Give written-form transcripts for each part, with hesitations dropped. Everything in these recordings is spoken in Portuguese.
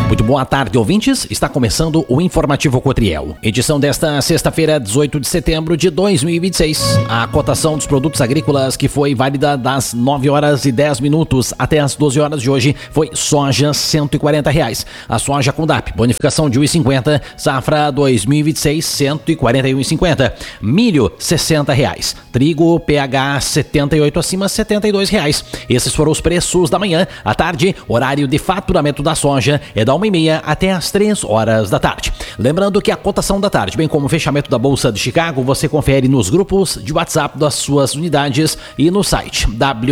Muito boa tarde, ouvintes. Está começando o Informativo Cotriel. Edição desta sexta-feira, 18 de setembro de 2026. A cotação dos produtos agrícolas que foi válida das 9 horas e 10 minutos até as 12 horas de hoje foi soja R$ 140. A soja com DAP, bonificação de R$ 1,50, safra 2026, R$ 141,50. Milho, R$ 60. Trigo, PH 78 acima, R$ 72. Esses foram os preços da manhã. À tarde, horário de faturamento da soja é da 1h30 até as 3 horas da tarde. Lembrando que a cotação da tarde, bem como o fechamento da Bolsa de Chicago, você confere nos grupos de WhatsApp das suas unidades e no site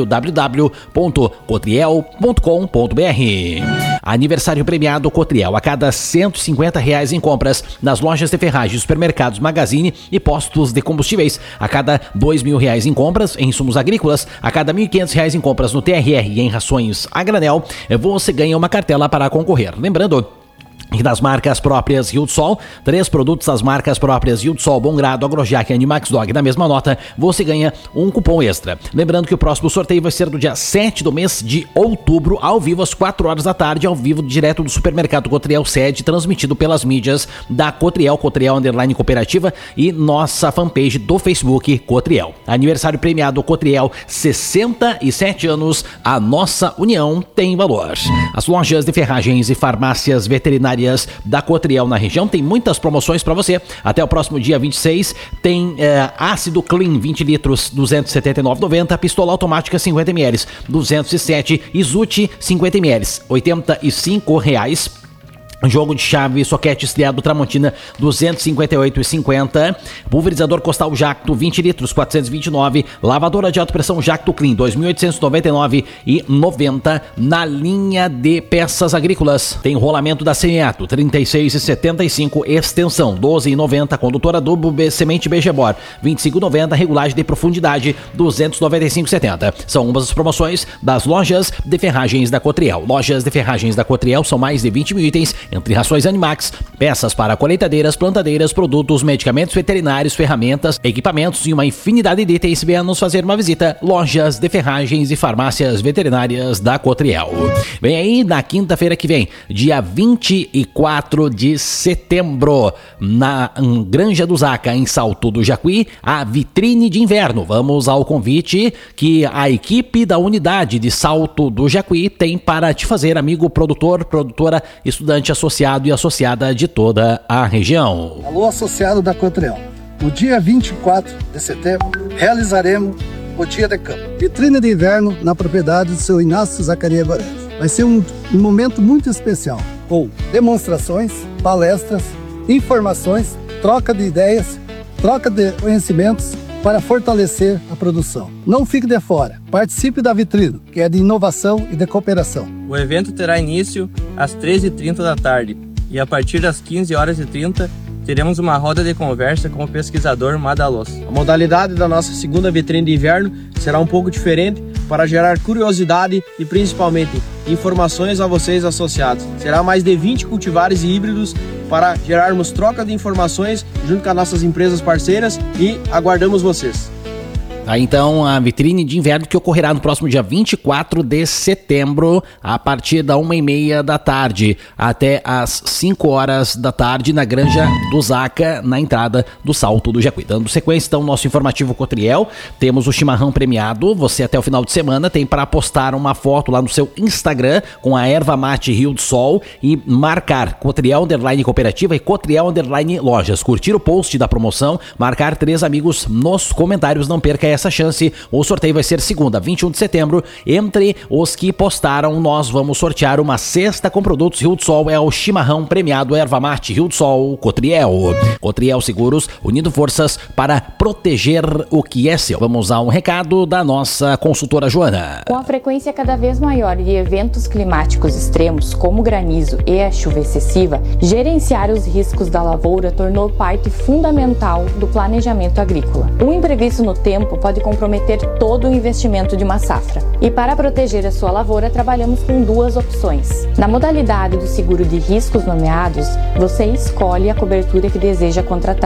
www.cotriel.com.br. Aniversário premiado Cotriel. A cada R$ 150 em compras nas lojas de ferragens, supermercados, Magazine e postos de combustíveis. A cada R$ 2.000 em compras em insumos agrícolas. A cada R$ 1.500 em compras no TRR e em rações a granel, você ganha uma cartela para concorrer. Lembrando que das marcas próprias Rio do Sol, 3 produtos das marcas próprias Rio do Sol, Bom Grado, Agrojac e Animax Dog, na mesma nota, você ganha um cupom extra. Lembrando que o próximo sorteio vai ser no dia 7 do mês de outubro, ao vivo, às 4 horas da tarde, ao vivo, direto do supermercado Cotriel Sede, transmitido pelas mídias da Cotriel, Cotriel Underline Cooperativa e nossa fanpage do Facebook Cotriel. Aniversário premiado Cotriel, 67 anos, a nossa união tem valor. As lojas de ferragens e farmácias veterinárias da Cotriel na região tem muitas promoções para você. Até o próximo dia 26 tem ácido Clean 20 litros, R$ 279,90, pistola automática 50 ml, 207, Izuti 50 ml, R$ 85. Jogo de chave, soquete estriado Tramontina, R$ 258,50. Pulverizador Costal Jacto, 20 litros, R$ 429. Lavadora de alta pressão Jacto Clean, R$ 2.899,90. Na linha de peças agrícolas, tem rolamento da Semeato, R$ 36,75. Extensão, R$ 12,90. Condutor adubo semente Begebor, R$ 25,90. Regulagem de profundidade, R$ 295,70. São umas das promoções das lojas de ferragens da Cotriel. Lojas de ferragens da Cotriel são mais de 20 mil itens, entre rações Animax, peças para colheitadeiras, plantadeiras, produtos, medicamentos veterinários, ferramentas, equipamentos e uma infinidade de itens. Venha nos fazer uma visita. Lojas de ferragens e farmácias veterinárias da Cotriel. Vem aí na quinta-feira que vem, dia 24 de setembro, na Granja do Zaca, em Salto do Jacuí, a vitrine de inverno. Vamos ao convite que a equipe da unidade de Salto do Jacuí tem para te fazer, amigo produtor, produtora, estudante, associado e associada de toda a região. Alô, associado da Cotriel. No dia 24 de setembro, realizaremos o Dia de Campo. Vitrine de inverno na propriedade do seu Inácio Zacarias Gorete. Vai ser um momento muito especial, com demonstrações, palestras, informações, troca de ideias, troca de conhecimentos para fortalecer a produção. Não fique de fora. Participe da vitrine, que é de inovação e de cooperação. O evento terá início às 13h30 da tarde e a partir das 15h30 teremos uma roda de conversa com o pesquisador Madalos. A modalidade da nossa segunda vitrine de inverno será um pouco diferente para gerar curiosidade e principalmente informações a vocês associados. Será mais de 20 cultivares e híbridos para gerarmos troca de informações junto com as nossas empresas parceiras e aguardamos vocês. Tá, então, a vitrine de inverno que ocorrerá no próximo dia 24 de setembro, a partir da 1h30 da tarde até as 5 horas da tarde, na Granja do Zaca, na entrada do Salto do Jacuí. Dando sequência, então, nosso informativo Cotriel, temos o chimarrão premiado. Você, até o final de semana, tem para postar uma foto lá no seu Instagram com a erva mate Rio do Sol e marcar Cotriel Underline Cooperativa e Cotriel Underline Lojas. Curtir o post da promoção, marcar 3 amigos nos comentários, não perca essa chance. O sorteio vai ser segunda, 21 de setembro. Entre os que postaram, nós vamos sortear uma cesta com produtos Rio do Sol. É o chimarrão premiado erva mate Rio do Sol Cotriel. Cotriel Seguros, unindo forças para proteger o que é seu. Vamos a um recado da nossa consultora Joana. Com a frequência cada vez maior de eventos climáticos extremos, como granizo e a chuva excessiva, gerenciar os riscos da lavoura tornou parte fundamental do planejamento agrícola. Um imprevisto no tempo pode comprometer todo o investimento de uma safra. E para proteger a sua lavoura, trabalhamos com 2 opções. Na modalidade do seguro de riscos nomeados, você escolhe a cobertura que deseja contratar.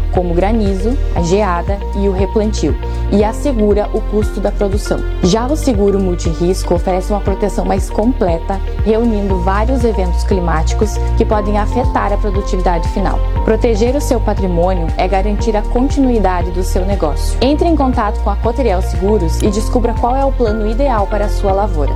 como granizo, a geada e o replantio, e assegura o custo da produção. Já o seguro multirrisco oferece uma proteção mais completa, reunindo vários eventos climáticos que podem afetar a produtividade final. Proteger o seu patrimônio é garantir a continuidade do seu negócio. Entre em contato com a Cotriel Seguros e descubra qual é o plano ideal para a sua lavoura.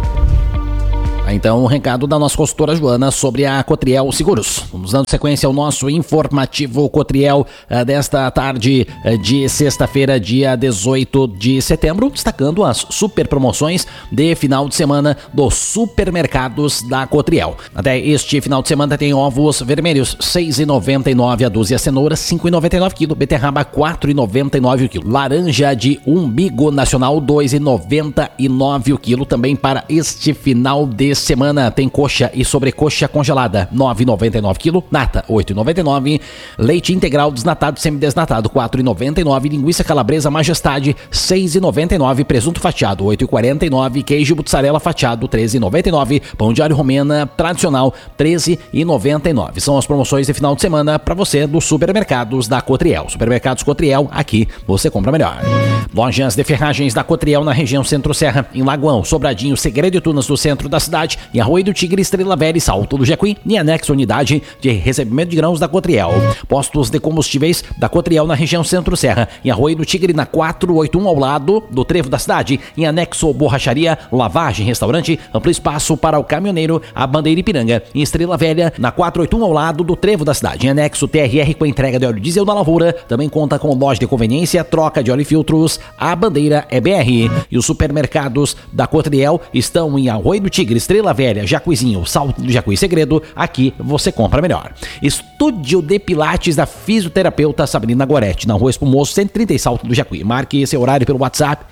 Então, um recado da nossa consultora Joana sobre a Cotriel Seguros. Vamos dando sequência ao nosso informativo Cotriel desta tarde de sexta-feira, dia 18 de setembro, destacando as super promoções de final de semana dos supermercados da Cotriel. Até este final de semana tem ovos vermelhos, R$ 6,99 a dúzia, cenoura, R$ 5,99 quilo, beterraba, R$ 4,99 o quilo, laranja de umbigo nacional, R$ 2,99 o quilo, também para este final de semana tem coxa e sobrecoxa congelada, R$ 9,99 quilo, nata, R$ 8,99, leite integral desnatado semidesnatado, R$ 4,99, linguiça calabresa majestade, R$ 6,99, presunto fatiado, R$ 8,49, queijo mussarela fatiado, R$ 13,99, pão de alho romena tradicional, R$ 13,99. São as promoções de final de semana para você dos supermercados da Cotriel. Supermercados Cotriel, aqui você compra melhor. Lojas de ferragens da Cotriel na região Centro-Serra, em Lagoão, Sobradinho, Segredo e Tunas do centro da cidade, em Arroio do Tigre, Estrela Velha e Salto do Jacuí, e anexo unidade de recebimento de grãos da Cotriel. Postos de combustíveis da Cotriel na região Centro-Serra, em Arroio do Tigre, na 481 ao lado do trevo da cidade, em anexo borracharia, lavagem, restaurante, amplo espaço para o caminhoneiro, a Bandeira Ipiranga, em Estrela Velha, na 481 ao lado do trevo da cidade, em anexo TRR com entrega de óleo diesel da lavoura, também conta com loja de conveniência, troca de óleo e filtros, a Bandeira é BR. E os supermercados da Cotriel estão em Arroio do Tigre, Estrela Velha, Jacuizinho, Salto do Jacuí Segredo, aqui você compra melhor. Estúdio de Pilates da fisioterapeuta Sabrina Goretti, na Rua Espumoso, 130 Salto do Jacuí. Marque esse horário pelo WhatsApp,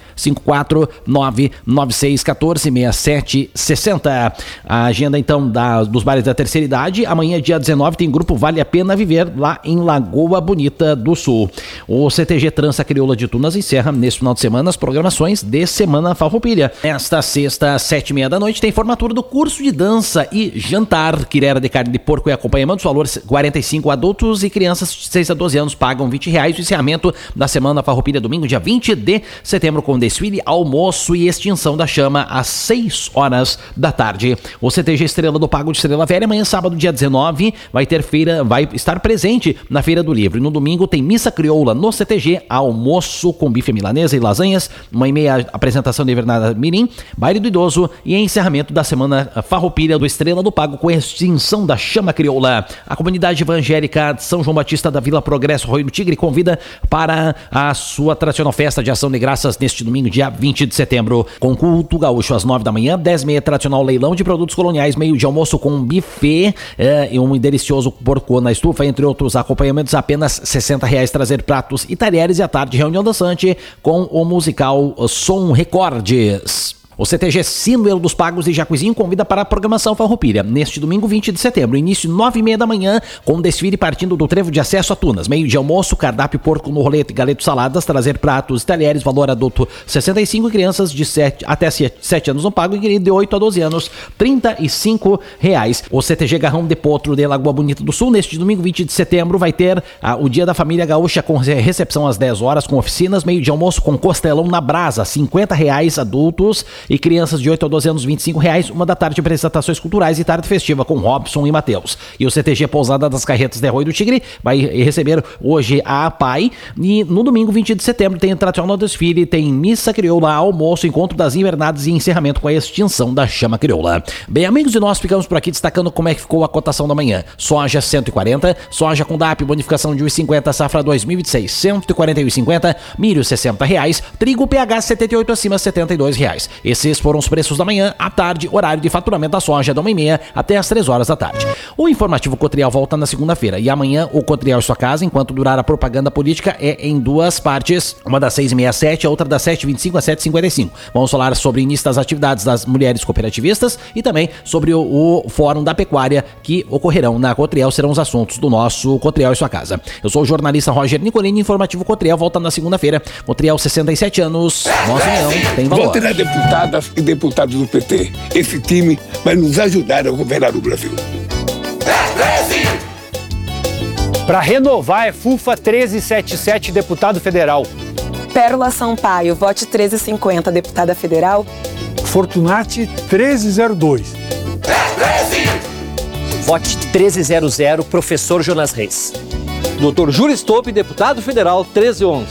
54996146760. A agenda então dos bares da terceira idade, amanhã dia 19 tem grupo Vale a Pena Viver lá em Lagoa Bonita do Sul. O CTG Trança Crioula de Tunas encerra nesse final de semana as programações de Semana Farroupilha. Esta sexta, 7h30 da noite, tem formatura do curso de dança e jantar, quirera de carne de porco e acompanhamento, os valores 45 adultos e crianças de 6 a 12 anos pagam R$20. O encerramento da Semana Farroupilha, domingo, dia 20 de setembro, com desfile, almoço e extinção da chama às 6 horas da tarde. O CTG Estrela do Pago de Estrela Velha, amanhã, sábado, dia 19, vai estar presente na Feira do Livro. E no domingo tem missa crioula no CTG, almoço com bife milanesa e lasanhas, 1h30 apresentação de Bernarda Mirim, baile do idoso e encerramento da Semana Farroupilha do Estrela do Pago com extinção da chama crioula. A comunidade evangélica de São João Batista da Vila Progresso, Arroio do Tigre, convida para a sua tradicional festa de ação de graças neste domingo, dia 20 de setembro, com culto gaúcho às 9 da manhã, 10h30 tradicional leilão de produtos coloniais, meio de almoço com um buffet e um delicioso porco na estufa, entre outros acompanhamentos, apenas R$60 trazer pratos e talheres, e à tarde reunião dançante com o musical Som Recordes. O CTG Sinuelo dos Pagos de Jacuizinho convida para a programação Farroupilha neste domingo 20 de setembro, início 9h30 da manhã, com desfile partindo do trevo de acesso a Tunas, meio de almoço, cardápio porco no rolete e galeto saladas, trazer pratos e talheres, valor adulto 65 e crianças de 7 até 7 anos no pago e de 8 a 12 anos R$35. O CTG Garrão de Potro de Lagoa Bonita do Sul, neste domingo 20 de setembro, vai ter o Dia da Família Gaúcha com recepção às 10 horas, com oficinas, meio de almoço com costelão na brasa, R$50 adultos e crianças de 8 a 12 anos, R$25, 1 da tarde, apresentações culturais e tarde festiva com Robson e Matheus. E o CTG Pousada das Carretas de Arroio do Tigre vai receber hoje a APAI, e no domingo 20 de setembro tem o tradicional desfile, tem missa crioula, almoço, encontro das invernadas e encerramento com a extinção da chama crioula. Bem, amigos, e nós ficamos por aqui destacando como é que ficou a cotação da manhã. Soja 140, soja com DAP, bonificação de 1,50, safra 2026, 141,50, milho R$60, trigo PH 78 acima R$72. Esses foram os preços da manhã. À tarde, horário de faturamento da soja da 1h30 até as 3 horas da tarde. O informativo Cotriel volta na segunda-feira, e amanhã o Cotriel em sua casa, enquanto durar a propaganda política, é em duas partes, uma das 6h30 às 7, a outra das 7h25 às 7h55. Vamos falar sobre o início das atividades das mulheres cooperativistas e também sobre o Fórum da Pecuária que ocorrerão na Cotriel, serão os assuntos do nosso Cotriel em sua casa. Eu sou o jornalista Roger Nicolini, informativo Cotriel volta na segunda-feira. Cotriel, 67 anos, nossa união tem valor. Vou ter deputadas e deputados do PT. Esse time vai nos ajudar a governar o Brasil. Para renovar é FUFA 1377, deputado federal. Pérola Sampaio, vote 1350, deputada federal. Fortunati 1302. Vote 1300, professor Jonas Reis. Dr. Júlio Stope, deputado federal 1311.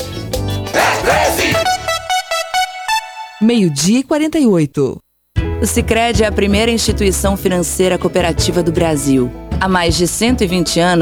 12:48. O Sicredi é a primeira instituição financeira cooperativa do Brasil. Há mais de 120 anos,